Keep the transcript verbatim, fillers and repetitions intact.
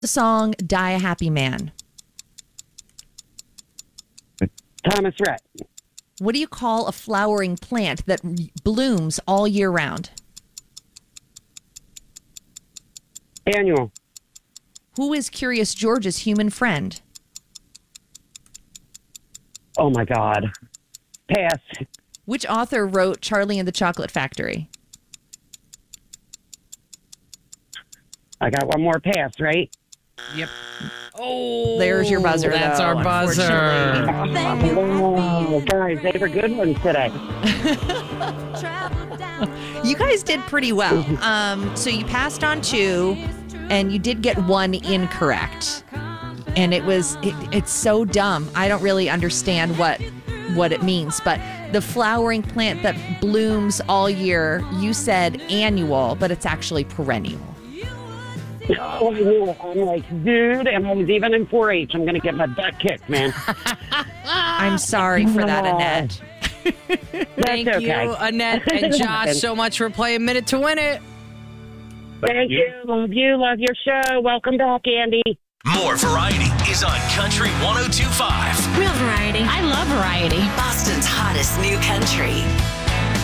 The song Die a Happy Man. Thomas Rhett. What do you call a flowering plant that blooms all year round? Annual. Who is Curious George's human friend? Oh, my God. Pass. Which author wrote Charlie and the Chocolate Factory? I got one more pass, right? Yep. Oh, there's your buzzer. That's though, our buzzer. Oh, guys, they were good ones today. You guys did pretty well. Um, so you passed on two, and you did get one incorrect. And it was it, it's so dumb. I don't really understand what what it means, but the flowering plant that blooms all year, you said annual, but it's actually perennial. Oh, I knew it. I'm like, dude, and I was even in four H. I'm going to get my butt kicked, man. I'm sorry for that, Annette. Thank okay. you, Annette and Josh, so much for playing Minute to Win It. Thank you. Love you. Love your show. Welcome back, Andy. More variety is on Country one oh two point five. Real variety. I love variety. Boston's hottest new country.